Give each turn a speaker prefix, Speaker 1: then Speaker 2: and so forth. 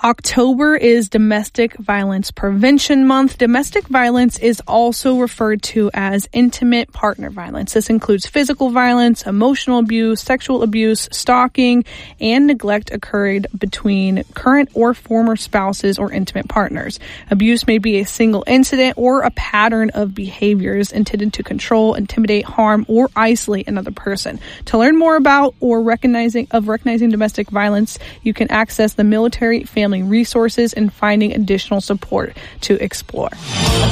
Speaker 1: October is Domestic Violence Prevention Month. Domestic violence is also referred to as intimate partner violence. This includes physical violence, emotional abuse, sexual abuse, stalking, and neglect occurred between current or former spouses or intimate partners. Abuse may be a single incident or a pattern of behaviors intended to control, intimidate, harm, or isolate another person. To learn more about or recognizing domestic violence, you can access the Military Family Resources and finding additional support to explore.